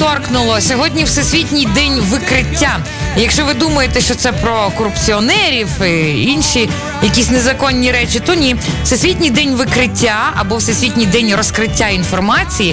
торкнуло. Сьогодні Всесвітній день викриття. Якщо ви думаєте, що це про корупціонерів і інші якісь незаконні речі, то ні. Всесвітній день викриття або Всесвітній день розкриття інформації